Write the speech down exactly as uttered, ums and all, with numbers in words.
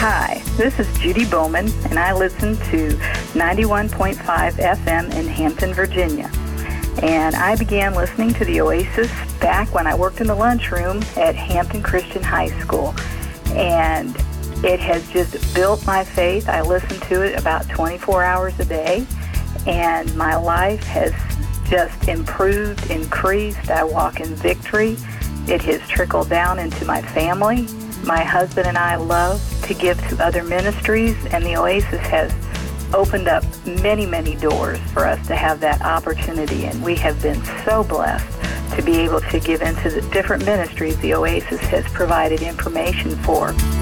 Hi, this is Judy Bowman, and I listen to ninety-one point five F M in Hampton, Virginia. And I began listening to the Oasis back when I worked in the lunchroom at Hampton Christian High School. And it has just built my faith. I listen to it about twenty-four hours a day, and my life has just improved, increased. I walk in victory. It has trickled down into my family. My husband and I love to give to other ministries, and the Oasis has opened up many, many doors for us to have that opportunity, and we have been so blessed to be able to give into the different ministries the Oasis has provided information for.